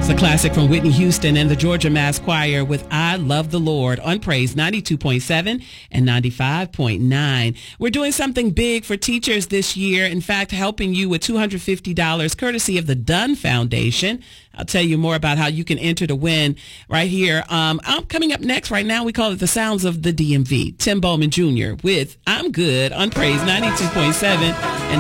It's a classic from Whitney Houston and the Georgia Mass Choir with I Love the Lord on Praise 92.7 and 95.9. We're doing something big for teachers this year. In fact, helping you with $250 courtesy of the Dunn Foundation. I'll tell you more about how you can enter to win right here. Coming up next right now, we call it the Sounds of the DMV. Tim Bowman Jr. with I'm Good on Praise 92.7 and